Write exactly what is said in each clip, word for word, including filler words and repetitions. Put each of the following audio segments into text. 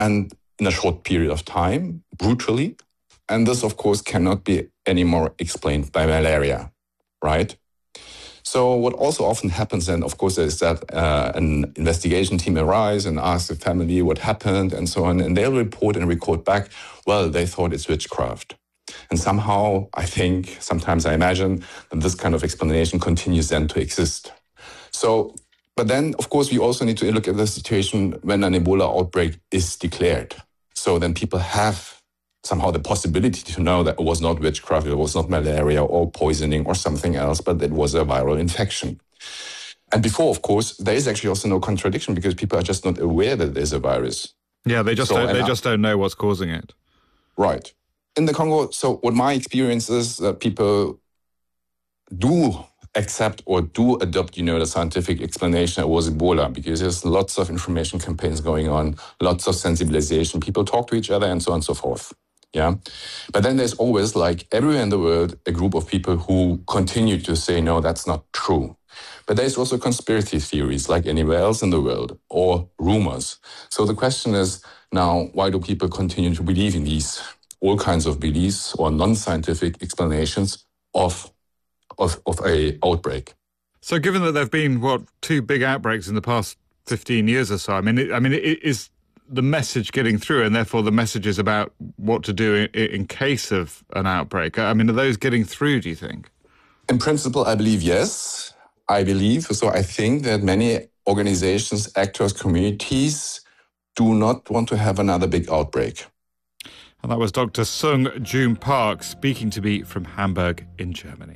and in a short period of time, brutally. And this, of course, cannot be anymore explained by malaria, right? So what also often happens then, of course, is that uh, an investigation team arrives and asks the family what happened and so on, and they'll report and record back, well, they thought it's witchcraft. And somehow, I think, sometimes I imagine that this kind of explanation continues then to exist. So, but then, of course, we also need to look at the situation when an Ebola outbreak is declared. So then people have somehow the possibility to know that it was not witchcraft, it was not malaria or poisoning or something else, but it was a viral infection. And before, of course, there is actually also no contradiction because people are just not aware that there's a virus. Yeah, they just so, don't, they just don't know what's causing it. Right. In the Congo, so what my experience is that people do accept or do adopt, you know, the scientific explanation it was Ebola, because there's lots of information campaigns going on, lots of sensibilization. People talk to each other and so on and so forth. Yeah. But then there's always, like everywhere in the world, a group of people who continue to say, no, that's not true. But there's also conspiracy theories like anywhere else in the world, or rumors. So the question is now, why do people continue to believe in these all kinds of beliefs or non-scientific explanations of Of, of a outbreak? So, given that there have been what two big outbreaks in the past fifteen years or so, I mean, it, I mean, it, is the message getting through, and therefore the message is about what to do in, in case of an outbreak? I mean, are those getting through? Do you think? In principle, I believe yes. I believe so. I think that many organizations, actors, communities do not want to have another big outbreak. And that was Doctor Sung Joon Park speaking to me from Hamburg in Germany.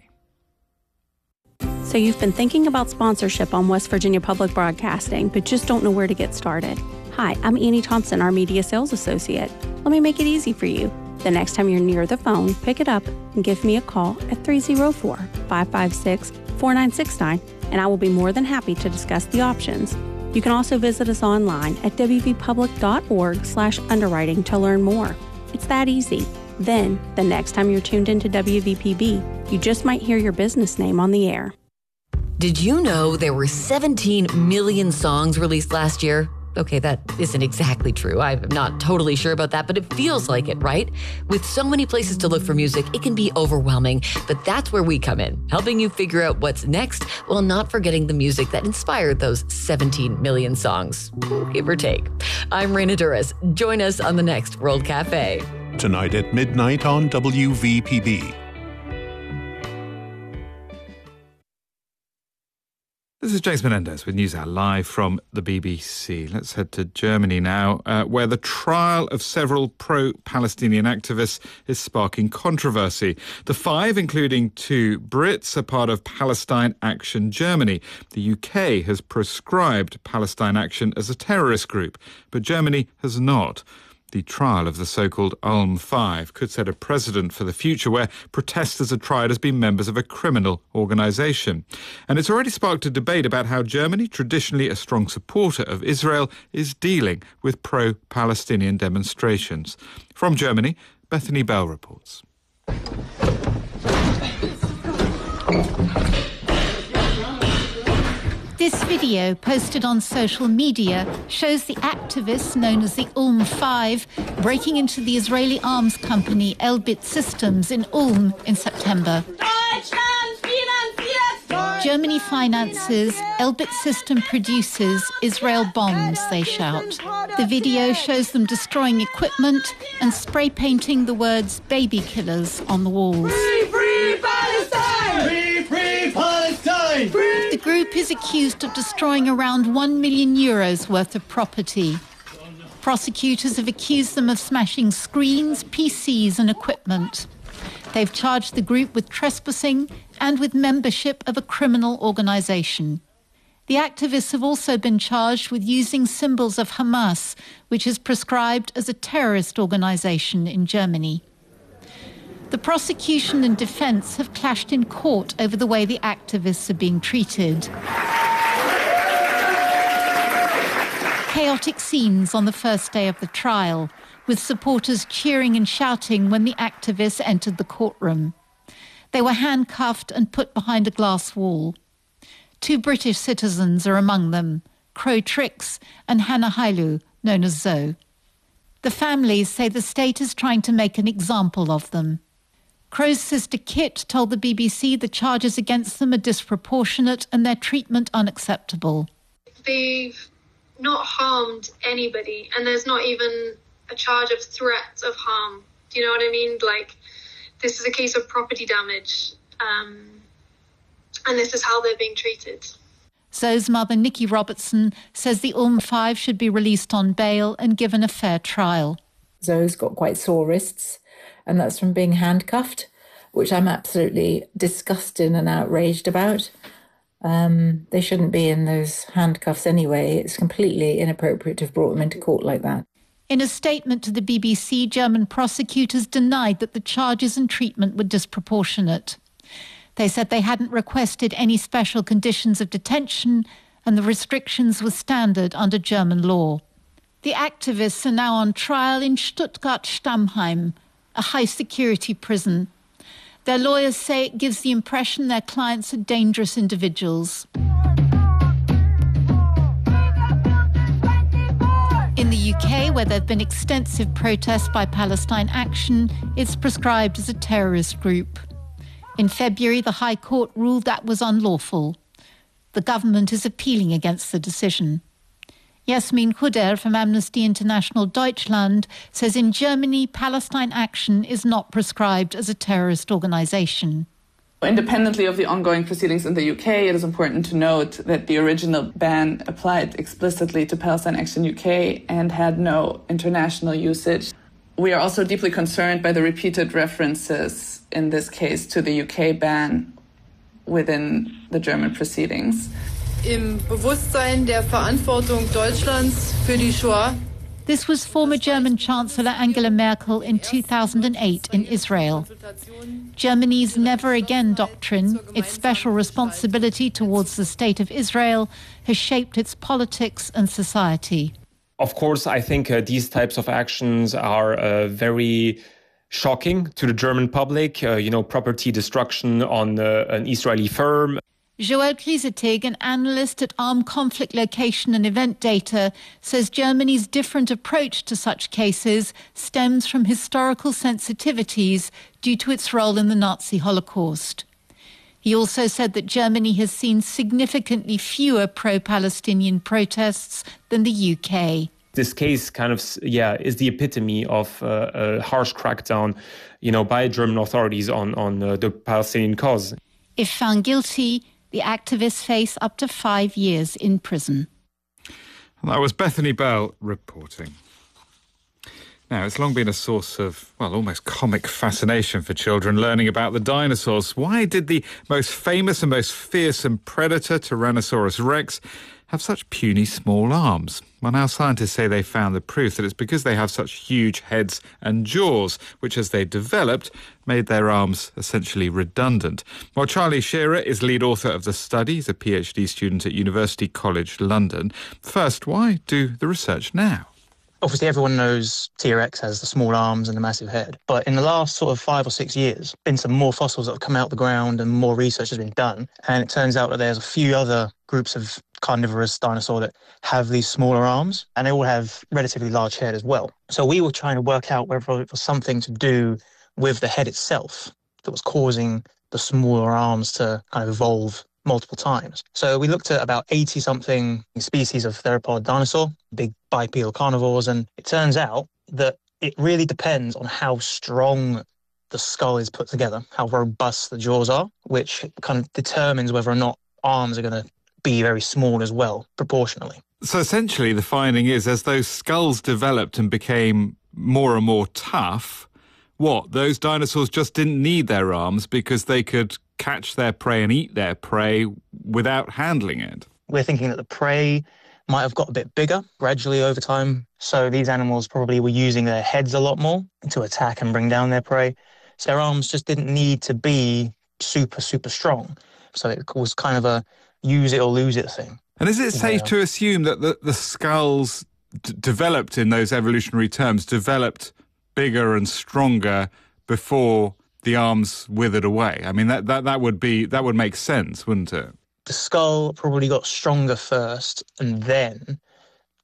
So you've been thinking about sponsorship on West Virginia Public Broadcasting, but just don't know where to get started. Hi, I'm Annie Thompson, our Media Sales Associate. Let me make it easy for you. The next time you're near the phone, pick it up and give me a call at three oh four, five five six, four nine six nine, and I will be more than happy to discuss the options. You can also visit us online at w v public dot org slash underwriting to learn more. It's that easy. Then, the next time you're tuned into W V P B, you just might hear your business name on the air. Did you know there were seventeen million songs released last year? Okay, that isn't exactly true. I'm not totally sure about that, but it feels like it, right? With so many places to look for music, it can be overwhelming, but that's where we come in, helping you figure out what's next while not forgetting the music that inspired those seventeen million songs, give or take. I'm Raina Duras. Join us on the next World Cafe. Tonight at midnight on W V P B. This is James Menendez with NewsHour live from the B B C. Let's head to Germany now, uh, where the trial of several pro-Palestinian activists is sparking controversy. The five, including two Brits, are part of Palestine Action Germany. The U K has proscribed Palestine Action as a terrorist group, but Germany has not. The trial of the so-called Ulm Five could set a precedent for the future where protesters are tried as being members of a criminal organisation. And it's already sparked a debate about how Germany, traditionally a strong supporter of Israel, is dealing with pro-Palestinian demonstrations. From Germany, Bethany Bell reports. This video, posted on social media, shows the activists known as the Ulm Five breaking into the Israeli arms company Elbit Systems in Ulm in September. Germany finances, Elbit System produces, Israel bombs, they shout. The video shows them destroying equipment and spray painting the words baby killers on the walls. Free, free Palestine! Free, free Palestine! Free! The group is accused of destroying around one million euros worth of property. Prosecutors have accused them of smashing screens, P Cs and equipment. They've charged the group with trespassing and with membership of a criminal organisation. The activists have also been charged with using symbols of Hamas, which is prescribed as a terrorist organisation in Germany. The prosecution and defence have clashed in court over the way the activists are being treated. Chaotic scenes on the first day of the trial, with supporters cheering and shouting when the activists entered the courtroom. They were handcuffed and put behind a glass wall. Two British citizens are among them, Crow Trix and Hannah Hailu, known as Zoe. The families say the state is trying to make an example of them. Crow's sister Kit told the B B C the charges against them are disproportionate and their treatment unacceptable. They've not harmed anybody, and there's not even a charge of threat of harm. Do you know what I mean? Like, this is a case of property damage, um, and this is how they're being treated. Zoe's mother, Nikki Robertson, says the Ulm Five should be released on bail and given a fair trial. Zoe's got quite sore wrists, and that's from being handcuffed, which I'm absolutely disgusted and outraged about. Um, they shouldn't be in those handcuffs anyway. It's completely inappropriate to have brought them into court like that. In a statement to the B B C, German prosecutors denied that the charges and treatment were disproportionate. They said they hadn't requested any special conditions of detention and the restrictions were standard under German law. The activists are now on trial in Stuttgart-Stammheim, a high-security prison. Their lawyers say it gives the impression their clients are dangerous individuals. In the U K, where there have been extensive protests by Palestine Action, it's prescribed as a terrorist group. In February, the High Court ruled that was unlawful. The government is appealing against the decision. Yasmin Khuder from Amnesty International Deutschland says in Germany, Palestine Action is not prescribed as a terrorist organisation. Independently of the ongoing proceedings in the U K, it is important to note that the original ban applied explicitly to Palestine Action U K and had no international usage. We are also deeply concerned by the repeated references, in this case, to the U K ban within the German proceedings. Im Bewusstsein der Verantwortung Deutschlands für die Shoah. This was former German Chancellor Angela Merkel in two thousand eight in Israel. Germany's Never Again doctrine, its special responsibility towards the State of Israel, has shaped its politics and society. Of course, I think uh, these types of actions are uh, very shocking to the German public. Uh, you know, property destruction on uh, an Israeli firm. Joel Kriesetig, an analyst at Armed Conflict Location and Event Data, says Germany's different approach to such cases stems from historical sensitivities due to its role in the Nazi Holocaust. He also said that Germany has seen significantly fewer pro-Palestinian protests than the U K. This case kind of, yeah, is the epitome of uh, a harsh crackdown, you know, by German authorities on, on uh, the Palestinian cause. If found guilty, the activists face up to five years in prison. And that was Bethany Bell reporting. Now, it's long been a source of, well, almost comic fascination for children learning about the dinosaurs. Why did the most famous and most fearsome predator, Tyrannosaurus rex, have such puny small arms? Well, now scientists say they found the proof that it's because they have such huge heads and jaws, which as they developed, made their arms essentially redundant. Well, Charlie Shearer is lead author of the study. He's a PhD student at University College London. First, why do the research now? Obviously, everyone knows T-Rex has the small arms and the massive head. But in the last sort of five or six years, been some more fossils that have come out of the ground and more research has been done. And it turns out that there's a few other groups of carnivorous dinosaur that have these smaller arms, and they all have relatively large head as well. So we were trying to work out whether it was something to do with the head itself that was causing the smaller arms to kind of evolve multiple times. So we looked at about eighty-something species of theropod dinosaur, big bipedal carnivores, and it turns out that it really depends on how strong the skull is put together, how robust the jaws are, which kind of determines whether or not arms are going to be very small as well, proportionally. So essentially the finding is, as those skulls developed and became more and more tough, what, those dinosaurs just didn't need their arms because they could catch their prey and eat their prey without handling it? We're thinking that the prey might have got a bit bigger gradually over time. So these animals probably were using their heads a lot more to attack and bring down their prey. So their arms just didn't need to be super, super strong. So it was kind of a use it or lose it thing. And is it safe Yeah. to assume that the, the skulls d- developed in those evolutionary terms, developed bigger and stronger before the arms withered away? I mean, that, that, that would be that would make sense, wouldn't it? The skull probably got stronger first, and then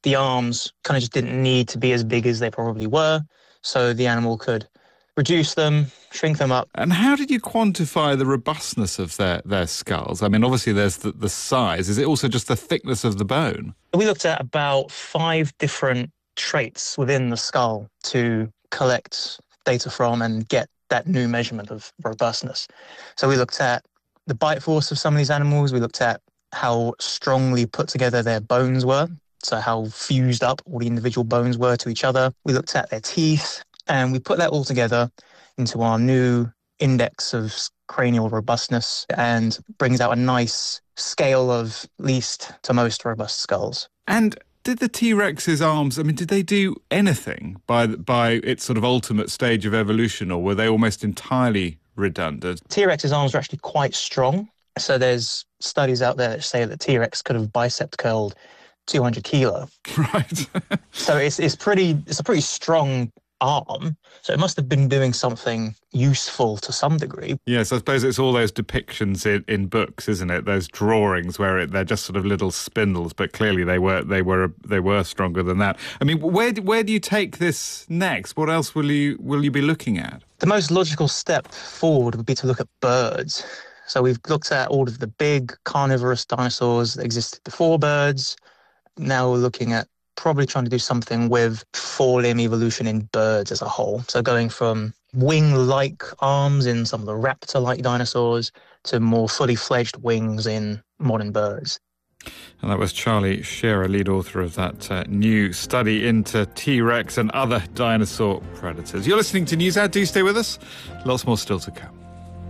the arms kind of just didn't need to be as big as they probably were, so the animal could reduce them, shrink them up. And how did you quantify the robustness of their, their skulls? I mean, obviously there's the, the size. Is it also just the thickness of the bone? We looked at about five different traits within the skull to collect data from and get that new measurement of robustness. So we looked at the bite force of some of these animals. We looked at how strongly put together their bones were, so how fused up all the individual bones were to each other. We looked at their teeth, and we put that all together into our new index of cranial robustness, and brings out a nice scale of least to most robust skulls. And did the T-Rex's arms, I mean, did they do anything by by its sort of ultimate stage of evolution, or were they almost entirely redundant? T-Rex's arms are actually quite strong. So there's studies out there that say that T-Rex could have bicep curled two hundred kilo. Right. So it's it's pretty it's a pretty strong arm. So it must have been doing something useful to some degree. Yes, I suppose it's all those depictions in, in books, isn't it? Those drawings where it, they're just sort of little spindles, but clearly they were they were they were stronger than that. I mean, where where do you take this next? What else will you will you be looking at? The most logical step forward would be to look at birds. So we've looked at all of the big carnivorous dinosaurs that existed before birds. Now we're looking at probably trying to do something with four-limb evolution in birds as a whole. So going from wing-like arms in some of the raptor-like dinosaurs to more fully-fledged wings in modern birds. And that was Charlie Shearer, lead author of that uh, new study into T-Rex and other dinosaur predators. You're listening to NewsHour. Do stay with us. Lots more still to come.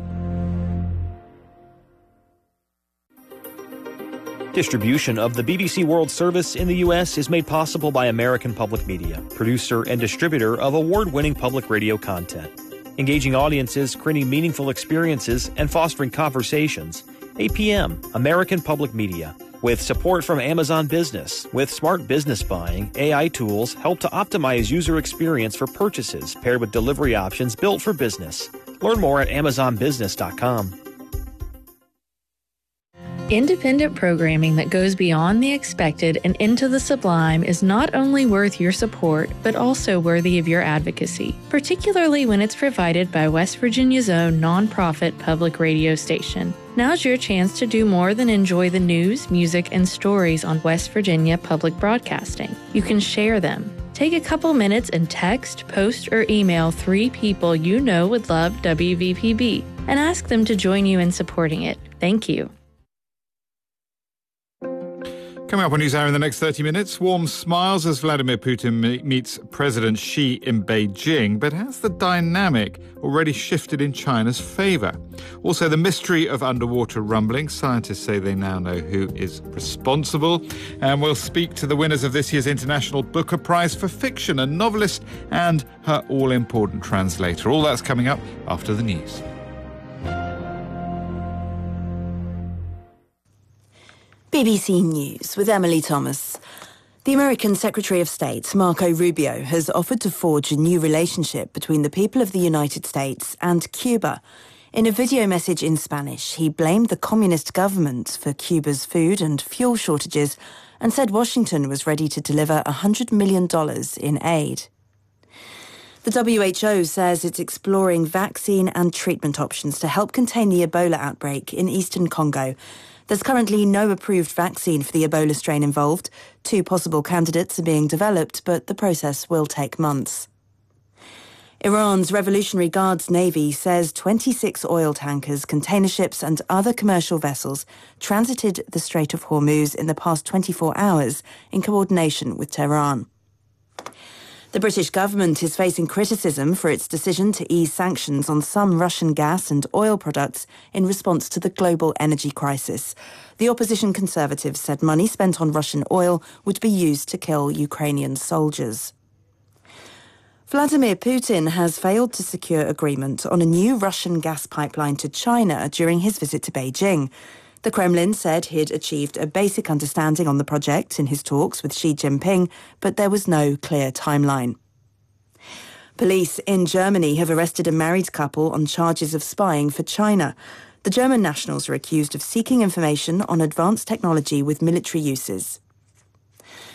Distribution of the B B C World Service in the U S is made possible by American Public Media, producer and distributor of award-winning public radio content. Engaging audiences, creating meaningful experiences, and fostering conversations. A P M, American Public Media. With support from Amazon Business. With smart business buying, A I tools help to optimize user experience for purchases paired with delivery options built for business. Learn more at amazon business dot com. Independent programming that goes beyond the expected and into the sublime is not only worth your support, but also worthy of your advocacy, particularly when it's provided by West Virginia's own nonprofit public radio station. Now's your chance to do more than enjoy the news, music, and stories on West Virginia Public Broadcasting. You can share them. Take a couple minutes and text, post, or email three people you know would love W V P B and ask them to join you in supporting it. Thank you. Coming up on NewsHour in the next thirty minutes, warm smiles as Vladimir Putin meets President Xi in Beijing. But has the dynamic already shifted in China's favour? Also, the mystery of underwater rumbling. Scientists say they now know who is responsible. And we'll speak to the winners of this year's International Booker Prize for Fiction, a novelist and her all-important translator. All that's coming up after the news. B B C News with Emily Thomas. The American Secretary of State, Marco Rubio, has offered to forge a new relationship between the people of the United States and Cuba. In a video message in Spanish, he blamed the communist government for Cuba's food and fuel shortages and said Washington was ready to deliver one hundred million dollars in aid. The W H O says it's exploring vaccine and treatment options to help contain the Ebola outbreak in eastern Congo. There's currently no approved vaccine for the Ebola strain involved. Two possible candidates are being developed, but the process will take months. Iran's Revolutionary Guards Navy says twenty-six oil tankers, container ships and other commercial vessels transited the Strait of Hormuz in the past twenty-four hours in coordination with Tehran. The British government is facing criticism for its decision to ease sanctions on some Russian gas and oil products in response to the global energy crisis. The opposition Conservatives said money spent on Russian oil would be used to kill Ukrainian soldiers. Vladimir Putin has failed to secure agreement on a new Russian gas pipeline to China during his visit to Beijing. The Kremlin said he'd achieved a basic understanding on the project in his talks with Xi Jinping, but there was no clear timeline. Police in Germany have arrested a married couple on charges of spying for China. The German nationals are accused of seeking information on advanced technology with military uses.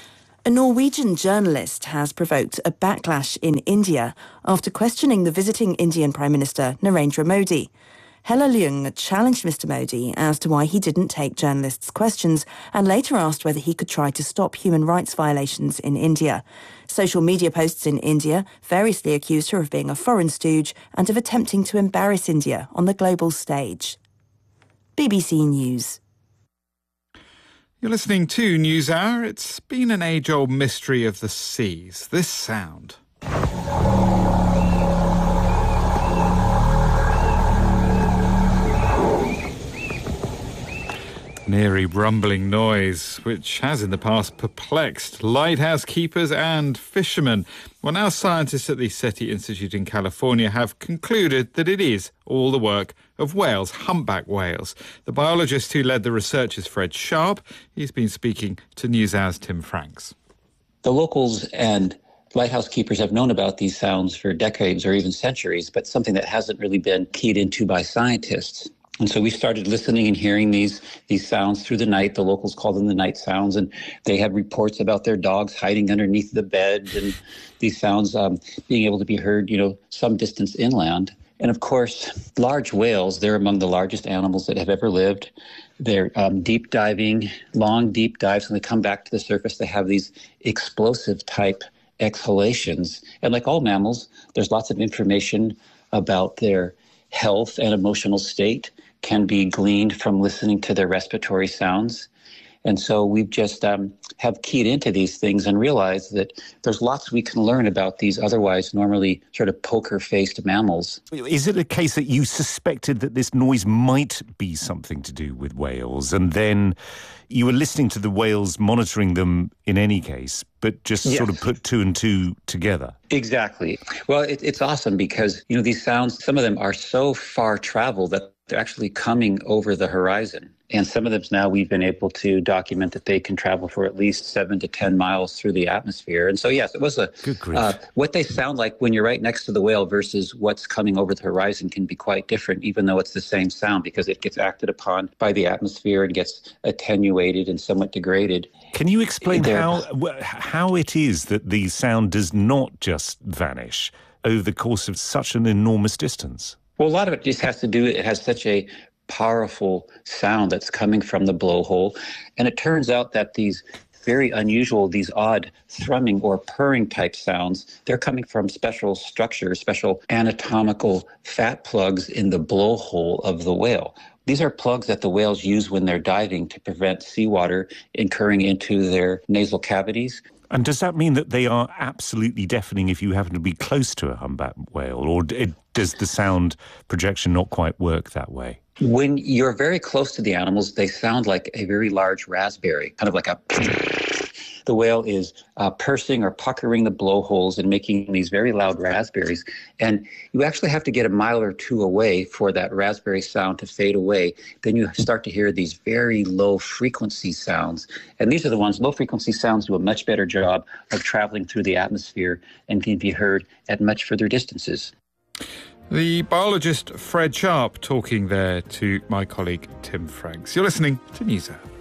A Norwegian journalist has provoked a backlash in India after questioning the visiting Indian Prime Minister Narendra Modi. Hela Leung challenged Mister Modi as to why he didn't take journalists' questions and later asked whether he could try to stop human rights violations in India. Social media posts in India variously accused her of being a foreign stooge and of attempting to embarrass India on the global stage. B B C News. You're listening to NewsHour. It's been an age-old mystery of the seas. This sound. An eerie rumbling noise, which has in the past perplexed lighthouse keepers and fishermen. Well, now scientists at the SETI Institute in California have concluded that it is all the work of whales, humpback whales. The biologist who led the research is Fred Sharp. He's been speaking to NewsHour's Tim Franks. The locals and lighthouse keepers have known about these sounds for decades or even centuries, but something that hasn't really been keyed into by scientists. And so we started listening and hearing these these sounds through the night. The locals call them the night sounds, and they had reports about their dogs hiding underneath the bed, and these sounds um, being able to be heard, you know, some distance inland. And of course, large whales, they're among the largest animals that have ever lived. They're um, deep diving, long deep dives. When they come back to the surface, they have these explosive type exhalations. And like all mammals, there's lots of information about their health and emotional state can be gleaned from listening to their respiratory sounds. And so we've just um, have keyed into these things and realized that there's lots we can learn about these otherwise normally sort of poker-faced mammals. Is it a case that you suspected that this noise might be something to do with whales, and then you were listening to the whales, monitoring them in any case, but just yes. sort of put two and two together? Exactly. Well, it, it's awesome because, you know, these sounds, some of them are so far traveled that they're actually coming over the horizon. And some of them now we've been able to document that they can travel for at least seven to ten miles through the atmosphere. And so, yes, it was a uh, what they sound like when you're right next to the whale versus what's coming over the horizon can be quite different, even though it's the same sound, because it gets acted upon by the atmosphere and gets attenuated and somewhat degraded. Can you explain how how it is that the sound does not just vanish over the course of such an enormous distance? Well, a lot of it just has to do, it has such a powerful sound that's coming from the blowhole. And it turns out that these very unusual, these odd thrumming or purring type sounds, they're coming from special structures, special anatomical fat plugs in the blowhole of the whale. These are plugs that the whales use when they're diving to prevent seawater incurring into their nasal cavities. And does that mean that they are absolutely deafening if you happen to be close to a humpback whale, or does the sound projection not quite work that way? When you're very close to the animals, they sound like a very large raspberry, kind of like a... The whale is uh, pursing or puckering the blowholes and making these very loud raspberries. And you actually have to get a mile or two away for that raspberry sound to fade away. Then you start to hear these very low frequency sounds. And these are the ones, low frequency sounds do a much better job of traveling through the atmosphere and can be heard at much further distances. The biologist Fred Sharp talking there to my colleague Tim Franks. You're listening to NewsHour.